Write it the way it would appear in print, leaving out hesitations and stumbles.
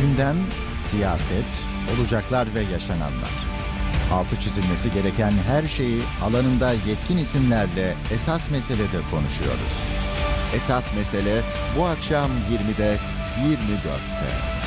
Gündem, siyaset, olacaklar ve yaşananlar. Altı çizilmesi gereken her şeyi alanında yetkin isimlerle esas meselede konuşuyoruz. Esas mesele bu akşam 20'de 24'te.